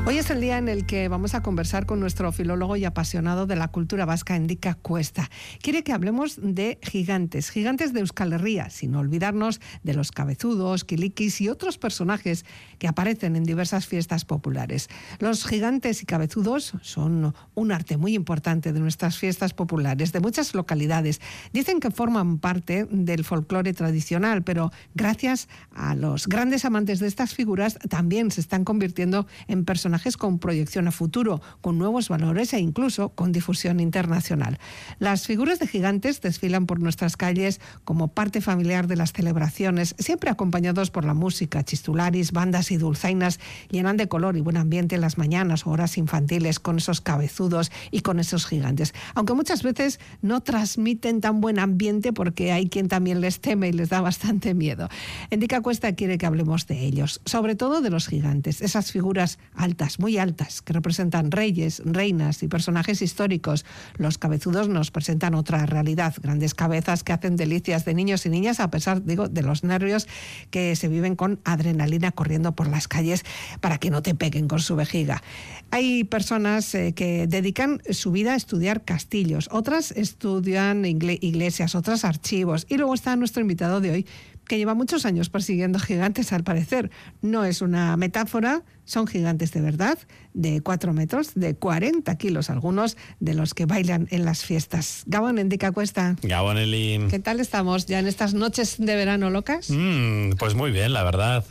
Hoy es el día en el que vamos a conversar con nuestro filólogo y apasionado de la cultura vasca, Endika Cuesta. Quiere que hablemos de gigantes de Euskal Herria, sin olvidarnos de los cabezudos, quilikis y otros personajes que aparecen en diversas fiestas populares. Los gigantes y cabezudos son un arte muy importante de nuestras fiestas populares, de muchas localidades. Dicen que forman parte del folclore tradicional, pero gracias a los grandes amantes de estas figuras también se están convirtiendo en personajes con proyección a futuro, con nuevos valores e incluso con difusión internacional. Las figuras de gigantes desfilan por nuestras calles como parte familiar de las celebraciones, siempre acompañados por la música. Chistularis, bandas y dulzainas llenan de color y buen ambiente las mañanas o horas infantiles con esos cabezudos y con esos gigantes. Aunque muchas veces no transmiten tan buen ambiente porque hay quien también les teme y les da bastante miedo. Endika Cuesta quiere que hablemos de ellos, sobre todo de los gigantes, esas figuras altas, muy altas, que representan reyes, reinas y personajes históricos. Los cabezudos nos presentan otra realidad, grandes cabezas que hacen delicias de niños y niñas a pesar, de los nervios que se viven con adrenalina corriendo por las calles para que no te peguen con su vejiga. Hay personas que dedican su vida a estudiar castillos, otras estudian iglesias, otras archivos, y luego está nuestro invitado de hoy, que lleva muchos años persiguiendo gigantes, al parecer. No es una metáfora, son gigantes de verdad, de 4 metros, de 40 kilos, algunos de los que bailan en las fiestas. Gabon, Endika Cuesta. Gabon, Eli. ¿Qué tal estamos ya en estas noches de verano locas? Pues muy bien, la verdad.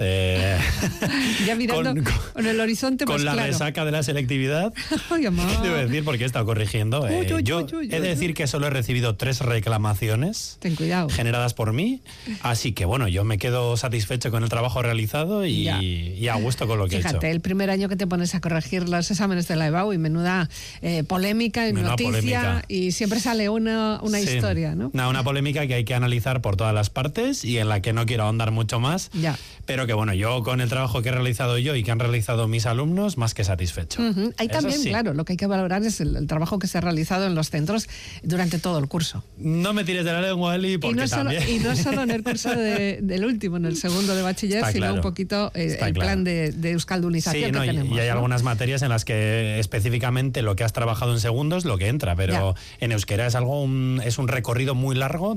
Ya mirando con el horizonte más con la claro. resaca de la selectividad. Ay, Debo decir, porque he estado corrigiendo. Yo he de decir que solo he recibido 3 reclamaciones. Ten cuidado. Generadas por mí. Así que bueno, yo me quedo satisfecho con el trabajo realizado y a gusto con lo que he hecho. El primer año que te pones a corregir los exámenes de la EBAU y menuda polémica y noticia polémica. Y siempre sale una historia, ¿no? Una polémica que hay que analizar por todas las partes y en la que no quiero ahondar mucho más, pero que bueno, yo con el trabajo que he realizado yo y que han realizado mis alumnos, más que satisfecho. Ahí también, claro, lo que hay que valorar es el trabajo que se ha realizado en los centros durante todo el curso. No me tires de la lengua, Eli, porque también... Y no solo en el curso del último, en el segundo de bachiller, sino un poquito el plan de euskaldulización que tenemos. Y hay algunas materias en las que específicamente lo que has trabajado en segundo es lo que entra, pero en euskera es un recorrido muy largo